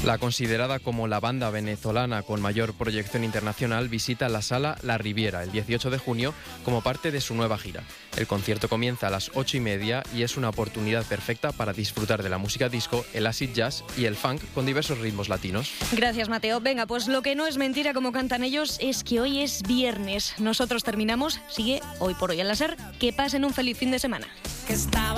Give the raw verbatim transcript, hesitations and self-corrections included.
La considerada como la banda venezolana con mayor proyección internacional visita la Sala La Riviera el dieciocho de junio como parte de su nueva gira. El concierto comienza a las ocho y media y es una oportunidad perfecta para disfrutar de la música disco, el acid jazz y el funk con diversos ritmos latinos. Gracias, Mateo. Venga, pues lo que no es mentira, como cantan ellos, es que hoy es viernes. Nosotros terminamos. Sigue Hoy por Hoy al Láser. Que pasen un feliz fin de semana. Que estaba